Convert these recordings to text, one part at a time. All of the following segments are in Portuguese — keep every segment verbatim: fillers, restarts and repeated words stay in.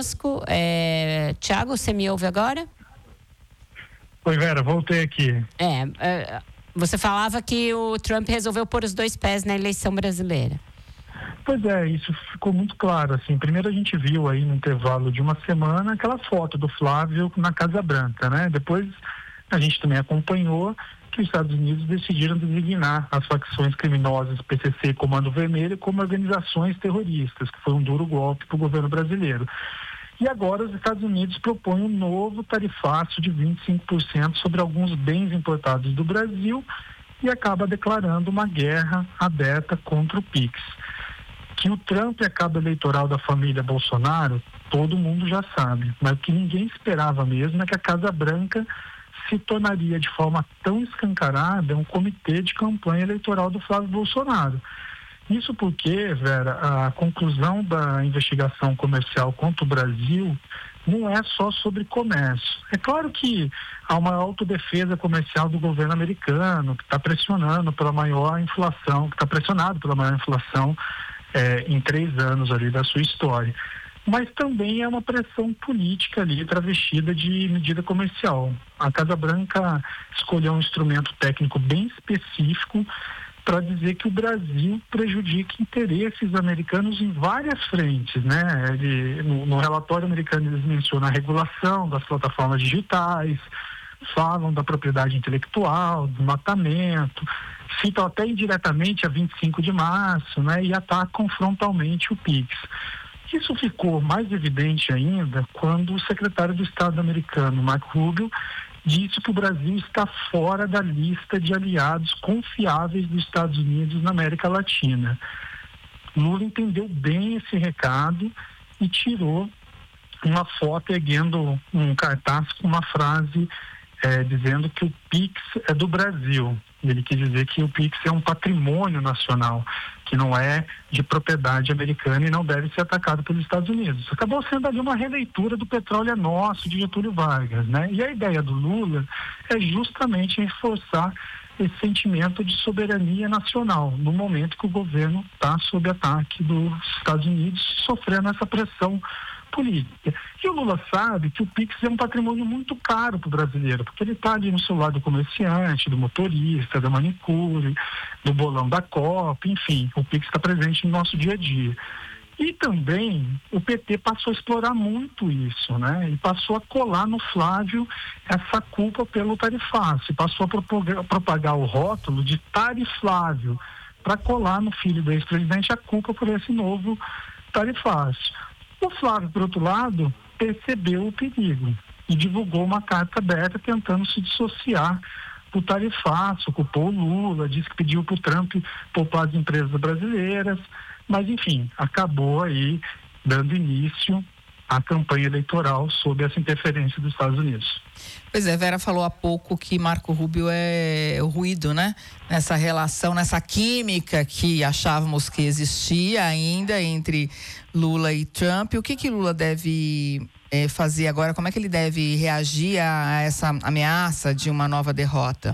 conosco. É, Tiago, você me ouve agora? Oi, Vera, voltei aqui. É, é, você falava que o Trump resolveu pôr os dois pés na eleição brasileira. Pois é, isso ficou muito claro, assim. Primeiro a gente viu aí no intervalo de uma semana aquela foto do Flávio na Casa Branca, né? Depois a gente também acompanhou que os Estados Unidos decidiram designar as facções criminosas P C C e Comando Vermelho como organizações terroristas, que foi um duro golpe para o governo brasileiro. E agora os Estados Unidos propõem um novo tarifaço de vinte e cinco por cento sobre alguns bens importados do Brasil e acaba declarando uma guerra aberta contra o Pix. Que o Trump é cabo eleitoral da família Bolsonaro, todo mundo já sabe, mas o que ninguém esperava mesmo é que a Casa Branca se tornaria de forma tão escancarada um comitê de campanha eleitoral do Flávio Bolsonaro. Isso porque, Vera, a conclusão da investigação comercial contra o Brasil não é só sobre comércio. É claro que há uma autodefesa comercial do governo americano, que está pressionando pela maior inflação, que está pressionado pela maior inflação é, em três anos ali da sua história. Mas também é uma pressão política ali, travestida de medida comercial. A Casa Branca escolheu um instrumento técnico bem específico para dizer que o Brasil prejudica interesses americanos em várias frentes, né? Ele, no, no relatório americano eles mencionam a regulação das plataformas digitais, falam da propriedade intelectual, do matamento, citam até indiretamente a vinte e cinco de março, né? E atacam frontalmente o Pix. Isso ficou mais evidente ainda quando o secretário do Estado americano, Marco Rubio, disse que o Brasil está fora da lista de aliados confiáveis dos Estados Unidos na América Latina. Lula entendeu bem esse recado e tirou uma foto erguendo um cartaz com uma frase é, dizendo que o Pix é do Brasil. Ele quis dizer que o Pix é um patrimônio nacional, que não é de propriedade americana e não deve ser atacado pelos Estados Unidos. Acabou sendo ali uma releitura do Petróleo é Nosso, de Getúlio Vargas, né? E a ideia do Lula é justamente reforçar esse sentimento de soberania nacional, no momento que o governo está sob ataque dos Estados Unidos, sofrendo essa pressão política. E o Lula sabe que o Pix é um patrimônio muito caro para o brasileiro, porque ele está ali no celular do comerciante, do motorista, da manicure, do bolão da Copa, enfim, o Pix está presente no nosso dia a dia. E também o P T passou a explorar muito isso, né? E passou a colar no Flávio essa culpa pelo tarifaço, e passou a propagar, propagar o rótulo de tariflávio, para colar no filho do ex-presidente a culpa por esse novo tarifaço. O Flávio, por outro lado, percebeu o perigo e divulgou uma carta aberta tentando se dissociar do tarifaço, culpou o Lula, disse que pediu para o Trump poupar as empresas brasileiras, mas enfim, acabou aí dando início à campanha eleitoral sob essa interferência dos Estados Unidos. Pois é, Vera falou há pouco que Marco Rubio é o ruído, né? Nessa relação, nessa química que achávamos que existia ainda entre Lula e Trump. O que que Lula deve é, fazer agora? Como é que ele deve reagir a essa ameaça de uma nova derrota?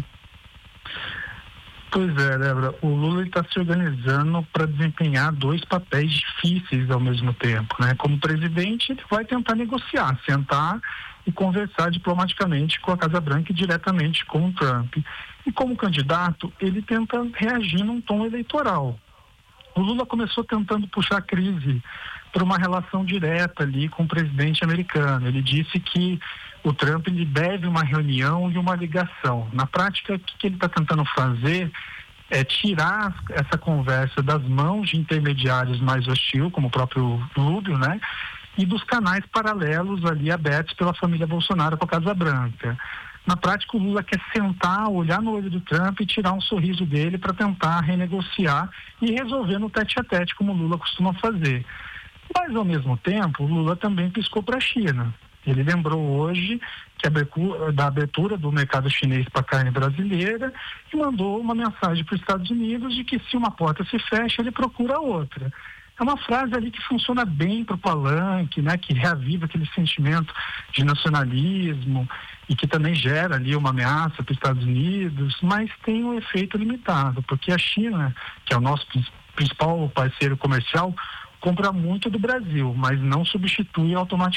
Pois é, Débora, o Lula está se organizando para desempenhar dois papéis difíceis ao mesmo tempo, né? Como presidente, ele vai tentar negociar, sentar e conversar diplomaticamente com a Casa Branca e diretamente com o Trump. E como candidato, ele tenta reagir num tom eleitoral. O Lula começou tentando puxar a crise para uma relação direta ali com o presidente americano. Ele disse que o Trump lhe deve uma reunião e uma ligação. Na prática, o que ele está tentando fazer é tirar essa conversa das mãos de intermediários mais hostil, como o próprio Rubio, né? E dos canais paralelos ali abertos pela família Bolsonaro com a Casa Branca. Na prática, o Lula quer sentar, olhar no olho do Trump e tirar um sorriso dele para tentar renegociar e resolver no tete-a-tete, como o Lula costuma fazer. Mas, ao mesmo tempo, o Lula também piscou para a China. Ele lembrou hoje que a abertura, da abertura do mercado chinês para a carne brasileira e mandou uma mensagem para os Estados Unidos de que se uma porta se fecha, ele procura outra. É uma frase ali que funciona bem para o palanque, né, que reaviva aquele sentimento de nacionalismo e que também gera ali uma ameaça para os Estados Unidos, mas tem um efeito limitado, porque a China, que é o nosso principal parceiro comercial, compra muito do Brasil, mas não substitui automaticamente